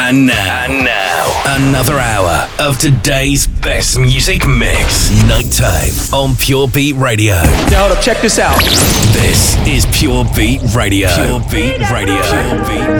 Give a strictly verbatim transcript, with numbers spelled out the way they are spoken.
And now, and now, another hour of today's best music mix. Nighttime on Pure Beat Radio. Now, hold up, check this out. This is Pure Beat Radio. Pure Beat Radio. Pure Beat